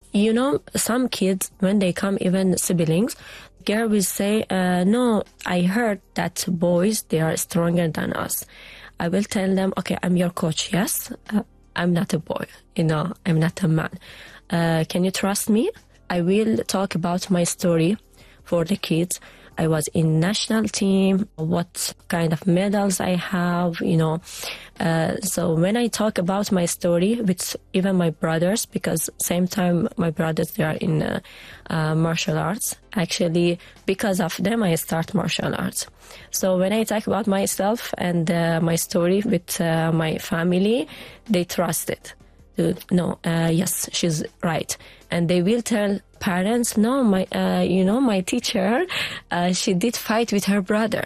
You know, some kids, when they come, even siblings, girl will say, no, I heard that boys, they are stronger than us. I will tell them, okay, I'm your coach, yes? I'm not a boy, you know, I'm not a man. Can you trust me? I will talk about my story for the kids. I was in national team, what kind of medals I have, you know. So when I talk about my story with even my brothers, because same time my brothers, they are in martial arts. Actually, because of them, I start martial arts. So when I talk about myself and my story with my family, they trust it. No, yes, she's right. And they will tell parents, no, my teacher, she did fight with her brother.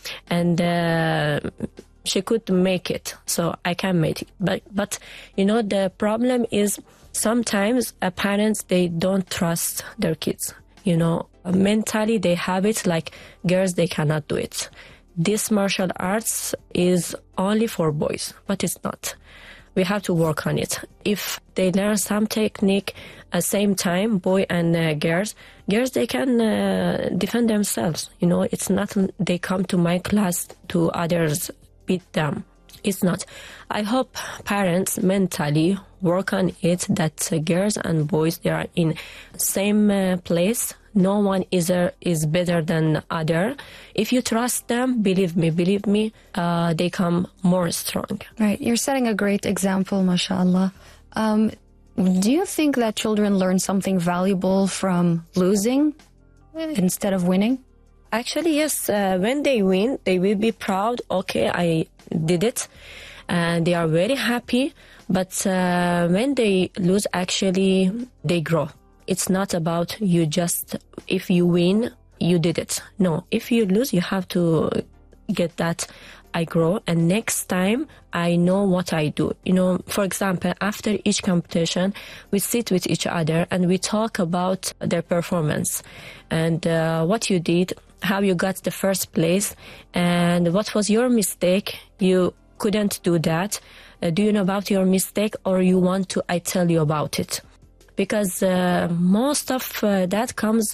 And she could make it, so I can make it. But you know, the problem is sometimes parents, they don't trust their kids. You know, mentally they have it like girls, they cannot do it. This martial arts is only for boys, but it's not. We have to work on it. If they learn some technique at same time, boy and girls, they can defend themselves. You know, it's not they come to my class to others beat them. It's not. I hope parents mentally work on it, that girls and boys, they are in same place. No one is better than other. If you trust them, believe me, they come more strong. Right. You're setting a great example, mashallah. Do you think that children learn something valuable from losing instead of winning? Actually, yes. When they win, they will be proud. Okay, I did it. And they are very happy. But when they lose, actually, they grow. It's not about you just, if you win, you did it. No, if you lose, you have to get that I grow. And next time, I know what I do. You know, for example, after each competition, we sit with each other and we talk about their performance and what you did, how you got the first place, and what was your mistake. You couldn't do that. Do you know about your mistake, or you want to I tell you about it? Because most of that comes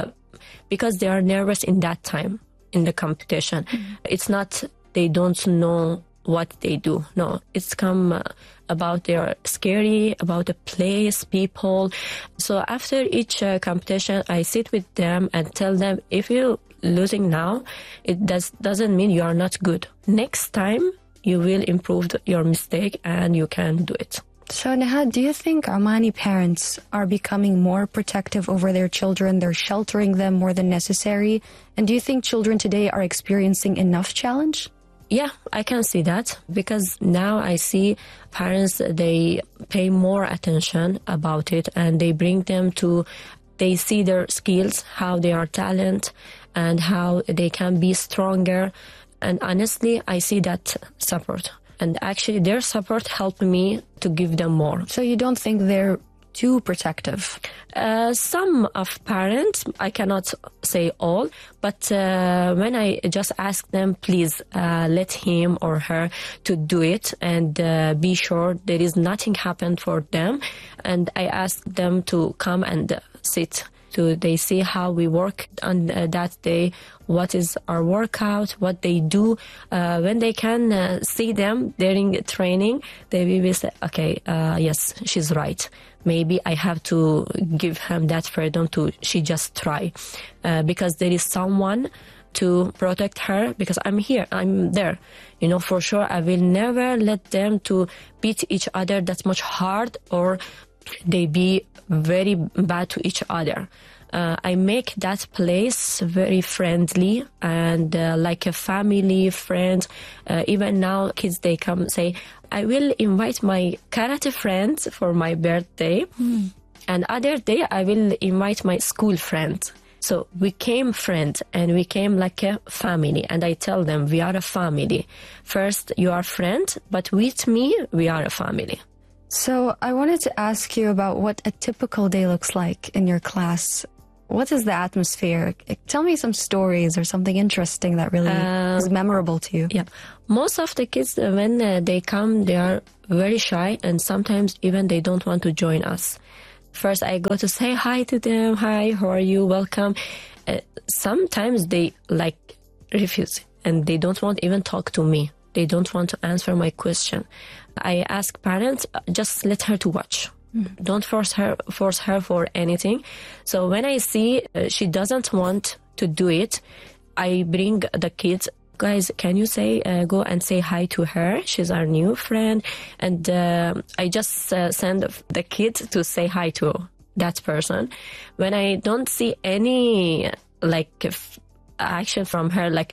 because they are nervous in that time in the competition. Mm-hmm. It's not they don't know what they do. No, it's come about they're scary, about the place, people. So after each competition, I sit with them and tell them, if you're losing now, it doesn't mean you are not good. Next time, you will improve your mistake and you can do it. So, Nahad, do you think Omani parents are becoming more protective over their children? They're sheltering them more than necessary? And do you think children today are experiencing enough challenge? Yeah, I can see that, because now I see parents, they pay more attention about it and they bring them to, they see their skills, how they are talent and how they can be stronger. And honestly, I see that support. And actually, their support helped me to give them more. So you don't think they're too protective? Some of parents, I cannot say all, but when I just ask them, please let him or her to do it and be sure there is nothing happened for them. And I ask them to come and sit. So they see how we work on that day, what is our workout, what they do. When they can see them during training, they will say, okay, yes, she's right. Maybe I have to give him that freedom to, she just try. Because there is someone to protect her, because I'm here, I'm there. You know, for sure, I will never let them to beat each other that much hard, or they be very bad to each other. I make that place very friendly and like a family, friend. Even now, kids, they come say, I will invite my karate friends for my birthday. Mm. And other day, I will invite my school friends. So we came friends and we came like a family. And I tell them, we are a family. First, you are friend, but with me, we are a family. So I wanted to ask you about what a typical day looks like in your class. What is the atmosphere? Tell me some stories or something interesting that really is memorable to you. Yeah. Most of the kids, when they come, they are very shy and sometimes even they don't want to join us. First, I go to say hi to them. Hi, how are you? Welcome. Sometimes they like refuse and they don't want even talk to me. They don't want to answer my question. I ask parents, just let her to watch. Don't force her for anything. So when I see she doesn't want to do it, I bring the kids. Guys, can you go and say hi to her? She's our new friend. And I just send the kids to say hi to that person. When I don't see any action from her, like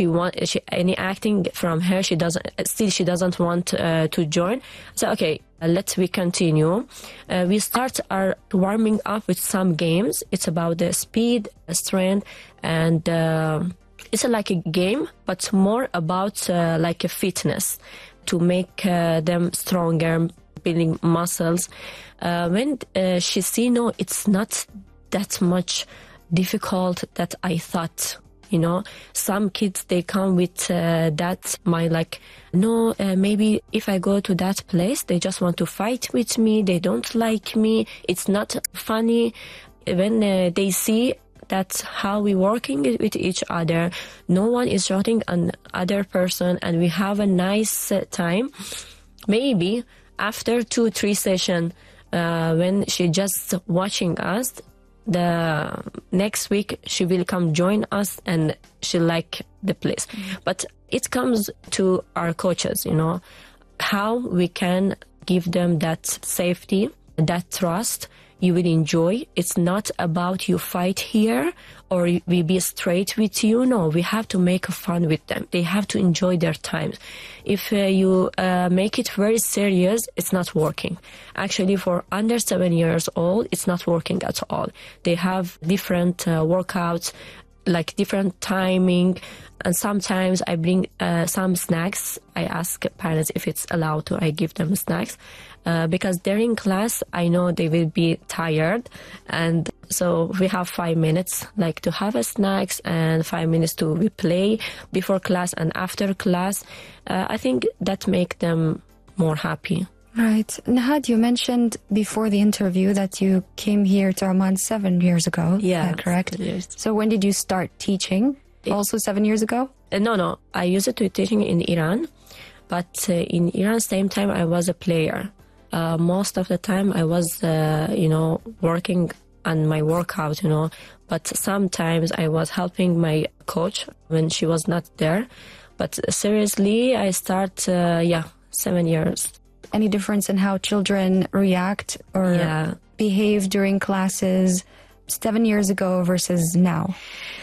any acting from her, she doesn't want to join. So okay, we continue. We start our warming up with some games. It's about the speed, strength, and it's like a game, but more about like a fitness to make them stronger, building muscles. When she see, no, it's not that much difficult that I thought. Some kids, they come with that mind, like, no, maybe if I go to that place, they just want to fight with me. They don't like me. It's not funny. When they see that's how we working with each other, no one is shouting on other person, and we have a nice time. Maybe after 2-3 sessions, when she just watching us, the next week she will come join us and she like the place. But it comes to our coaches, how we can give them that safety, that trust. You will enjoy. It's not about you fight here or we be straight with you. No, we have to make fun with them. They have to enjoy their time. If you make it very serious, it's not working. Actually, for under 7 years old, it's not working at all. They have different workouts, like different timing. And sometimes I bring some snacks. I ask parents if it's allowed to. I give them snacks. Because during class, I know they will be tired. And so we have 5 minutes like to have a snacks and 5 minutes to play before class and after class. I think that make them more happy. Right. Nahad, you mentioned before the interview that you came here to Oman 7 years ago. Yeah. Correct? Yes. So when did you start teaching? Also 7 years ago? No. I used to teaching in Iran. But in Iran, same time, I was a player. Most of the time I was, working on my workout, but sometimes I was helping my coach when she was not there. But seriously, I start, 7 years. Any difference in how children react or behave during classes 7 years ago versus now?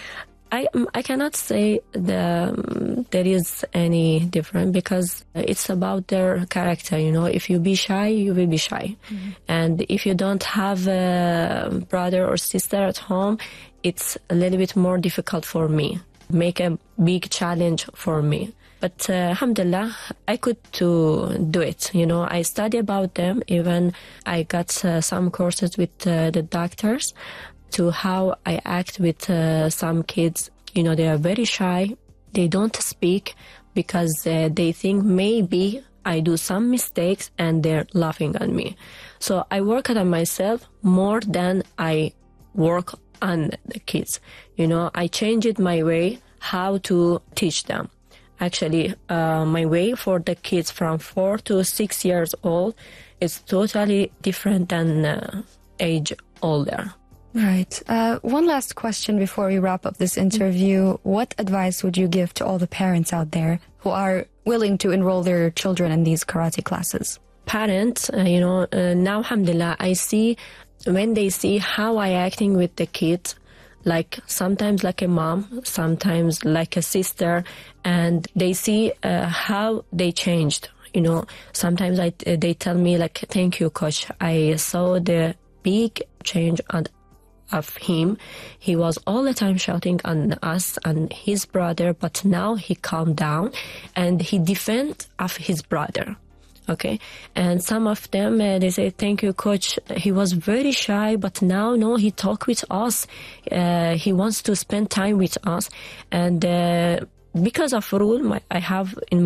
I cannot say there is any difference because it's about their character. If you be shy, you will be shy. Mm-hmm. And if you don't have a brother or sister at home, it's a little bit more difficult for me. Make a big challenge for me. But alhamdulillah, I could do it. I study about them. Even I got some courses with the doctors to how I act with some kids. They are very shy. They don't speak because they think maybe I do some mistakes and they're laughing on me. So I work on myself more than I work on the kids. I changed my way how to teach them. Actually, my way for the kids from 4 to 6 years old is totally different than age older. Right. One last question before we wrap up this interview. What advice would you give to all the parents out there who are willing to enroll their children in these karate classes? Parents, now, alhamdulillah, I see when they see how I acting with the kids, like sometimes like a mom, sometimes like a sister, and they see how they changed. Sometimes they tell me like, thank you, coach. I saw the big change of him. He was all the time shouting on us and his brother, but now he calmed down and he defend of his brother. Okay. And some of them, they say, thank you, coach. He was very shy, but now, no, he talk with us. He wants to spend time with us. And because of rule I have in my class, it's not allowed they use iPad.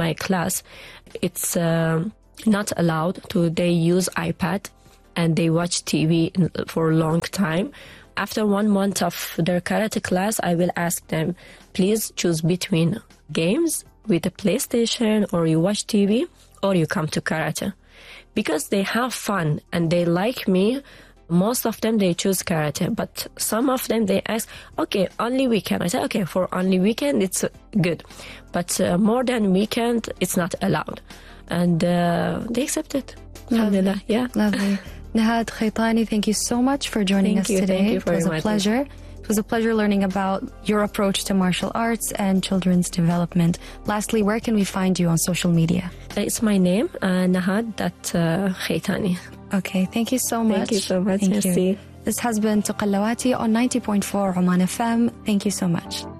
and they watch TV for a long time. After 1 month of their karate class, I will ask them, please choose between games with a PlayStation, or you watch TV, or you come to karate. Because they have fun and they like me, most of them, they choose karate. But some of them, they ask, okay, only weekend. I say, okay, for only weekend, it's good. But more than weekend, it's not allowed. And they accept it. Alhamdulillah, yeah. Lovely. Nahad Khaitani, thank you so much for joining us today. Thank you for it was a pleasure. It was a pleasure learning about your approach to martial arts and children's development. Lastly, where can we find you on social media? It's my name, Nahad.Khaitani. Okay, thank you so much. Thank you so much. Thank you. This has been Tuqallawati on 90.4 Oman FM. Thank you so much.